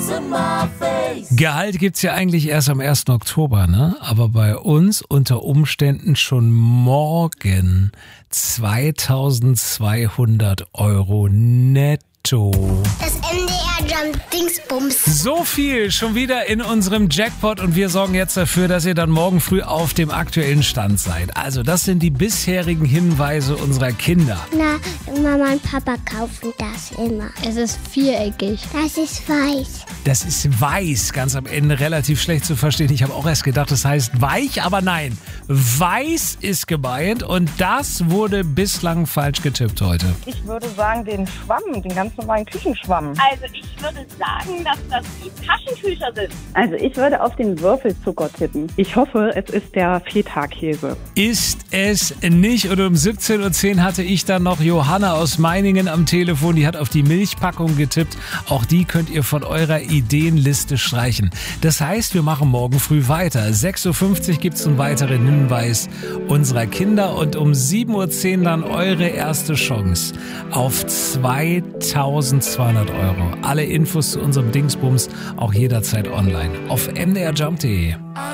Gehalt gibt's ja eigentlich erst am 1. Oktober, ne? Aber bei uns unter Umständen schon morgen 2.200 Euro netto. Das MDR Jump Dingsbums. So viel schon wieder in unserem Jackpot und wir sorgen jetzt dafür, dass ihr dann morgen früh auf dem aktuellen Stand seid. Also das sind die bisherigen Hinweise unserer Kinder. Na, Mama und Papa kaufen das immer. Es ist viereckig. Das ist weiß. Das ist weiß, ganz am Ende relativ schlecht zu verstehen. Ich habe auch erst gedacht, das heißt weich, aber nein. Weiß ist gemeint und das wurde bislang falsch getippt heute. Ich würde sagen, den Schwamm, den ganz normalen Küchenschwamm. Also ich würde sagen, dass das die Taschentücher sind. Also ich würde auf den Würfelzucker tippen. Ich hoffe, es ist der Feta-Käse. Ist es nicht. Und um 17.10 Uhr hatte ich dann noch Johanna aus Meiningen am Telefon. Die hat auf die Milchpackung getippt. Auch die könnt ihr von eurer Ideenliste streichen. Das heißt, wir machen morgen früh weiter. 6.50 Uhr gibt es einen weiteren Hinweis unserer Kinder. Und um 7.10 Uhr dann eure erste Chance auf 2.200 Euro. Alle Infos zu unserem Dingsbums auch jederzeit online auf mdrjump.de.